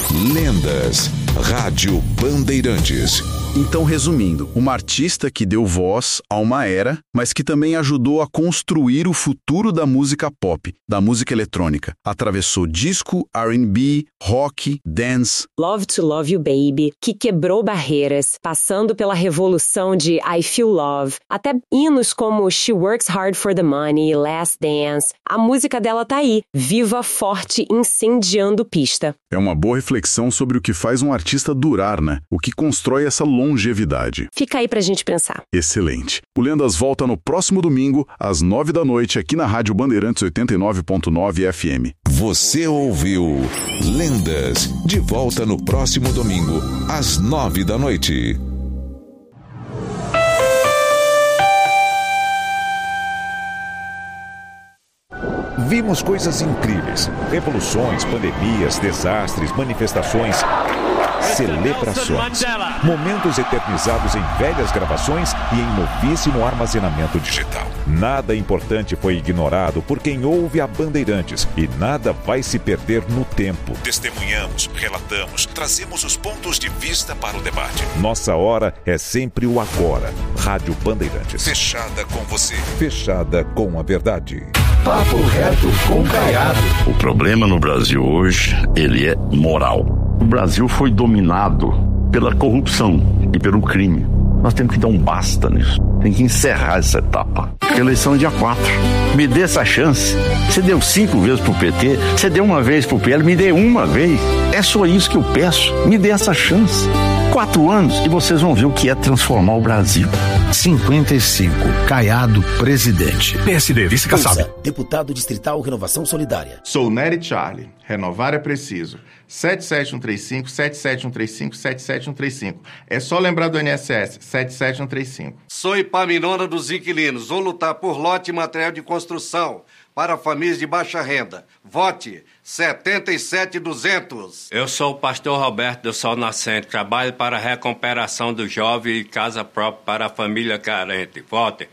Lendas. Rádio Bandeirantes. Então, resumindo, uma artista que deu voz a uma era, mas que também ajudou a construir o futuro da música pop, da música eletrônica. Atravessou disco, R&B, rock, dance. Love to Love You Baby, que quebrou barreiras, passando pela revolução de I Feel Love, até hinos como She Works Hard for the Money, Last Dance. A música dela tá aí, viva, forte, incendiando pista. É uma boa reflexão sobre o que faz um artista durar, né? O que constrói essa longevidade. Fica aí pra gente pensar. Excelente. O Lendas volta no próximo domingo, às 9h, aqui na Rádio Bandeirantes 89.9 FM. Você ouviu Lendas, de volta no próximo domingo, às 9h. Vimos coisas incríveis, revoluções, pandemias, desastres, manifestações, celebrações, momentos eternizados em velhas gravações e em novíssimo armazenamento digital. Nada importante foi ignorado por quem ouve a Bandeirantes e nada vai se perder no tempo. Testemunhamos, relatamos, trazemos os pontos de vista para o debate. Nossa hora é sempre o agora. Rádio Bandeirantes. Fechada com você. Fechada com a verdade. Papo reto com Caiado. O problema no Brasil hoje, ele é moral. O Brasil foi dominado pela corrupção e pelo crime. Nós temos que dar um basta nisso. Tem que encerrar essa etapa. Eleição é dia 4. Me dê essa chance. Você deu 5 vezes pro PT, você deu uma vez pro PL, me dê uma vez. É só isso que eu peço. Me dê essa chance. 4 anos e vocês vão ver o que é transformar o Brasil. 55. Caiado, presidente. PSD, vice-caçado. Deputado distrital Renovação Solidária. Sou Nery Charlie. Renovar é preciso. 77135, 77135, 77135. É só lembrar do INSS, 77135. Sou Ipaminona dos inquilinos. Vou lutar por lote e material de construção para famílias de baixa renda. Vote 77.200. Eu sou o pastor Roberto do Sol Nascente. Trabalho para a recuperação do jovem e casa própria para a família carente. Vote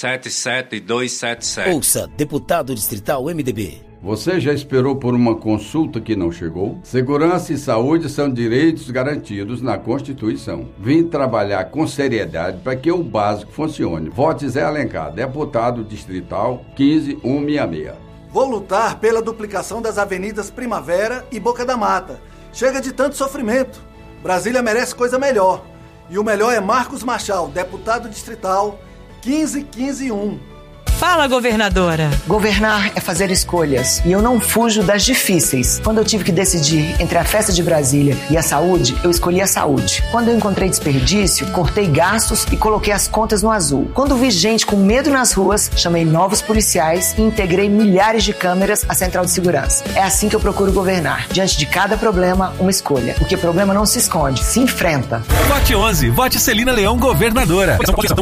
77277. Ouça, deputado distrital MDB. Você já esperou por uma consulta que não chegou? Segurança e saúde são direitos garantidos na Constituição. Vim trabalhar com seriedade para que o básico funcione. Vote Zé Alencar, deputado distrital 15166. Vou lutar pela duplicação das avenidas Primavera e Boca da Mata. Chega de tanto sofrimento. Brasília merece coisa melhor. E o melhor é Marcos Machal, deputado distrital 15151. Fala, governadora! Governar é fazer escolhas e eu não fujo das difíceis. Quando eu tive que decidir entre a festa de Brasília e a saúde, eu escolhi a saúde. Quando eu encontrei desperdício, cortei gastos e coloquei as contas no azul. Quando vi gente com medo nas ruas, chamei novos policiais e integrei milhares de câmeras à central de segurança. É assim que eu procuro governar. Diante de cada problema, uma escolha. Porque problema não se esconde, se enfrenta. Vote 11. Vote Celina Leão, governadora.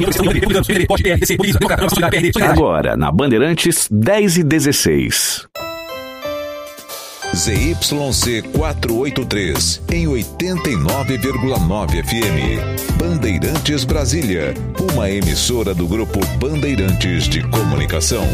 Agora, na Bandeirantes, 10h16. ZYC 483, em 89,9 FM. Bandeirantes Brasília, uma emissora do Grupo Bandeirantes de Comunicação.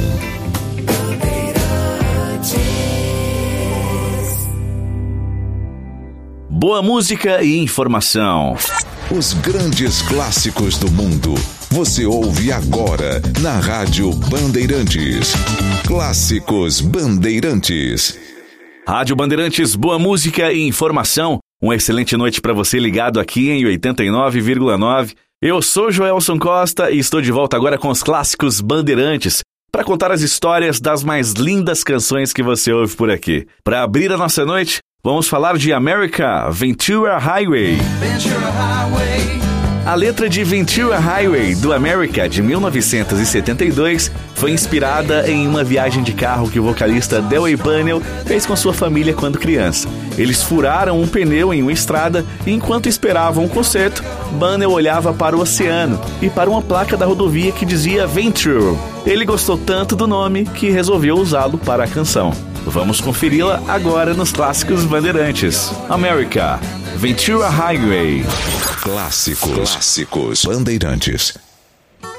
Boa música e informação. Os grandes clássicos do mundo. Você ouve agora na Rádio Bandeirantes. Clássicos Bandeirantes. Rádio Bandeirantes, boa música e informação. Uma excelente noite para você ligado aqui em 89,9. Eu sou Joelson Costa e estou de volta agora com os Clássicos Bandeirantes para contar as histórias das mais lindas canções que você ouve por aqui. Para abrir a nossa noite, vamos falar de America, Ventura Highway. Ventura Highway. A letra de Ventura Highway, do America, de 1972, foi inspirada em uma viagem de carro que o vocalista Delway Bunnell fez com sua família quando criança. Eles furaram um pneu em uma estrada e, enquanto esperavam um concerto, Bunnell olhava para o oceano e para uma placa da rodovia que dizia Venture. Ele gostou tanto do nome que resolveu usá-lo para a canção. Vamos conferi-la agora nos Clássicos Bandeirantes. America, Ventura Highway. Clássicos Bandeirantes.